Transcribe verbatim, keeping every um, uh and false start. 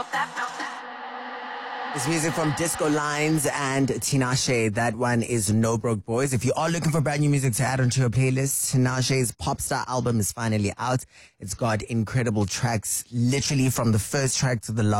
It's music from Disco Lines and Tinashe. That one is No Broke Boys. If you are looking for brand new music to add onto your playlist, Tinashe's Popstar album is finally out. It's got incredible tracks, literally from the first track to the last.